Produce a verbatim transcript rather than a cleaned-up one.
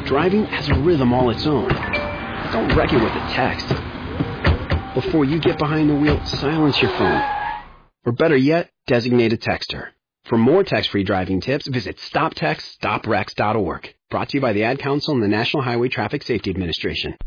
Driving has a rhythm all its own. Don't wreck it with a text. Before you get behind the wheel, silence your phone. Or better yet, designate a texter. For more text-free driving tips, visit stop text stop wrecks dot org. Brought to you by the Ad Council and the National Highway Traffic Safety Administration.